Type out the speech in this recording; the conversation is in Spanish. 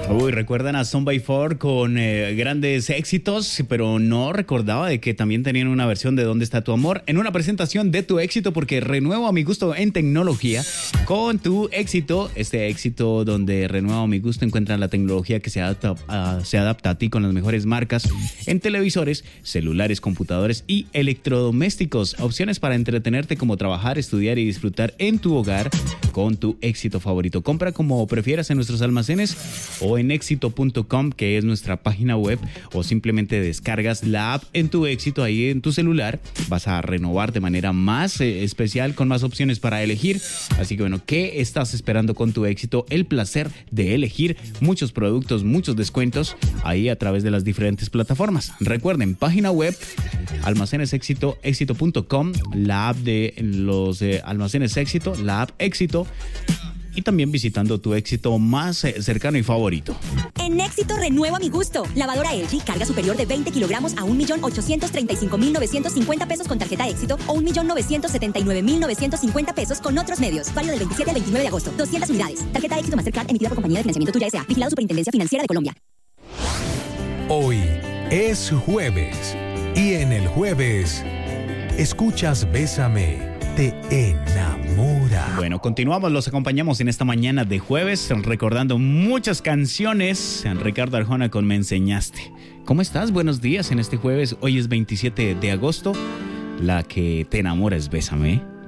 Uy, recuerdan a Son by Four con grandes éxitos, pero no recordaba de que también tenían una versión de ¿Dónde está tu amor? En una presentación de Tu Éxito, porque renuevo a mi gusto en tecnología con Tu Éxito. Este éxito donde renuevo a mi gusto encuentran la tecnología que se adapta a ti con las mejores marcas en televisores, celulares, computadores y electrodomésticos. Opciones para entretenerte como trabajar, estudiar y disfrutar en tu hogar con Tu Éxito favorito. Compra como prefieras en nuestros almacenes o en éxito.com, que es nuestra página web, o simplemente descargas la app en Tu Éxito ahí en tu celular. Vas a renovar de manera más especial con más opciones para elegir. Así que bueno, ¿qué estás esperando con Tu Éxito? El placer de elegir muchos productos, muchos descuentos ahí a través de las diferentes plataformas. Recuerden, página web, almacenes éxito, éxito.com, la app de los almacenes éxito, la app éxito, y también visitando Tu Éxito más cercano y favorito. En Éxito renueva mi gusto. Lavadora LG, carga superior de 20 kilogramos a 1.835.950 pesos con tarjeta Éxito o 1.979.950 pesos con otros medios. Válido del 27 al 29 de agosto. 200 unidades. Tarjeta Éxito Mastercard emitida por Compañía de Financiamiento Tuya S.A. Vigilado Superintendencia Financiera de Colombia. Hoy es jueves y en el jueves escuchas Bésame, te enamora. Bueno, continuamos, los acompañamos en esta mañana de jueves recordando muchas canciones. Ricardo Arjona con Me Enseñaste. ¿Cómo estás? Buenos días en este jueves. Hoy es 27 de agosto. La que te enamora es Bésame.